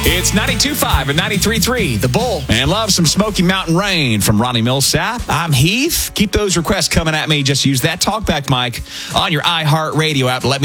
It's 92.5 and 93.3, The Bull. And love some Smoky Mountain Rain from Ronnie Millsap. I'm Heath. Keep those requests coming at me. Just use that talkback mic on your iHeartRadio app to let me